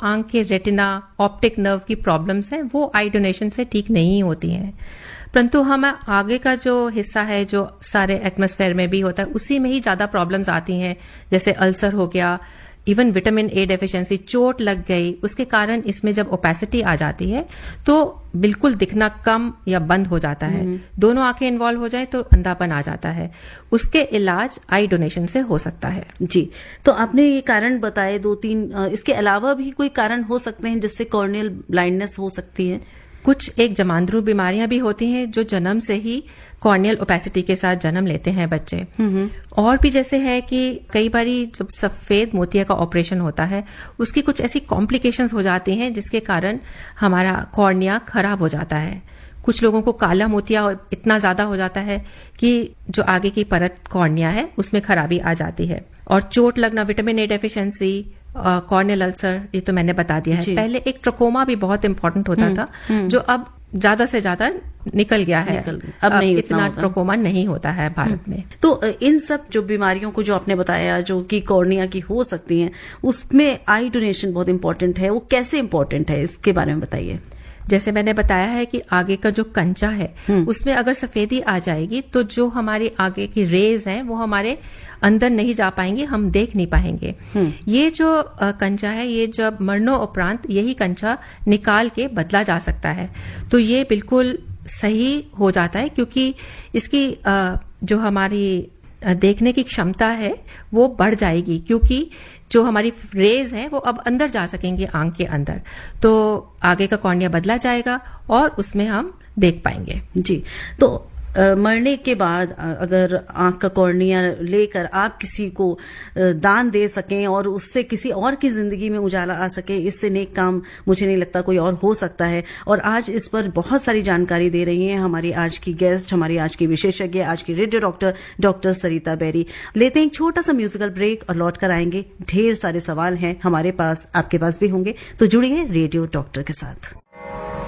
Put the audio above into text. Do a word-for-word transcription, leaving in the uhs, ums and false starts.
आंख के retina, optic nerve की प्रॉब्लम्स हैं वो आई डोनेशन से ठीक नहीं होती हैं। परंतु हम आगे का जो हिस्सा है जो सारे एटमॉस्फेयर में भी होता है उसी में ही ज्यादा प्रॉब्लम्स आती हैं, जैसे अल्सर हो गया, इवन विटामिन ए डेफिशिएंसी, चोट लग गई, उसके कारण इसमें जब ओपेसिटी आ जाती है तो बिल्कुल दिखना कम या बंद हो जाता है। दोनों आंखें इन्वॉल्व हो जाए तो अंधापन आ जाता है। उसके इलाज आई डोनेशन से हो सकता है। जी, तो आपने ये कारण बताए दो तीन, इसके अलावा भी कोई कारण हो सकते हैं जिससे कॉर्नियल ब्लाइंडनेस हो सकती है? कुछ एक जमांद्रू बीमारियां भी होती हैं जो जन्म से ही कॉर्नियल ओपेसिटी के साथ जन्म लेते हैं बच्चे। और भी जैसे है कि कई बारी जब सफेद मोतिया का ऑपरेशन होता है उसकी कुछ ऐसी कॉम्प्लिकेशंस हो जाती हैं जिसके कारण हमारा कॉर्निया खराब हो जाता है। कुछ लोगों को काला मोतिया इतना ज्यादा हो जाता है कि जो आगे की परत कॉर्निया है उसमें खराबी आ जाती है। और चोट लगना, vitamin A deficiency, corneal ulcer, ये तो मैंने बता दिया है। पहले एक ट्रोकोमा भी बहुत इंपॉर्टेंट होता था जो अब ज्यादा से ज्यादा निकल गया है। निकल, अब नहीं इतना ट्रोकोमा नहीं होता है भारत में। तो इन सब जो बीमारियों को जो आपने बताया जो कि कॉर्निया की हो सकती हैं, उसमें आई डोनेशन बहुत इंपॉर्टेंट है। वो कैसे इंपॉर्टेंट है इसके बारे में बताइए। जैसे मैंने बताया है कि आगे का जो कंचा है उसमें अगर सफेदी आ जाएगी तो जो हमारी आगे की रेज हैं वो हमारे अंदर नहीं जा पाएंगे, हम देख नहीं पाएंगे। ये जो कंचा है ये जब मरणोपरांत यही कंचा निकाल के बदला जा सकता है। तो ये बिल्कुल सही हो जाता है क्योंकि इसकी जो हमारी देखने की क्षमता है वो बढ़ जाएगी, क्योंकि जो हमारी रेज हैं वो अब अंदर जा सकेंगे आंख के अंदर, तो आगे का कॉर्निया बदला जाएगा और उसमें हम देख पाएंगे। जी, तो मरने के बाद अगर आंख का कॉर्निया लेकर आप किसी को दान दे सकें और उससे किसी और की जिंदगी में उजाला आ सके, इससे नेक काम मुझे नहीं लगता कोई और हो सकता है। और आज इस पर बहुत सारी जानकारी दे रही हैं हमारी आज की गेस्ट, हमारी आज की विशेषज्ञ, आज की रेडियो डॉक्टर डॉक्टर सरिता बेरी। लेते हैं एक छोटा सा म्यूजिकल ब्रेक और लौट कर आएंगे। ढेर सारे सवाल हैं हमारे पास, आपके पास भी होंगे, तो जुड़िए रेडियो डॉक्टर के साथ।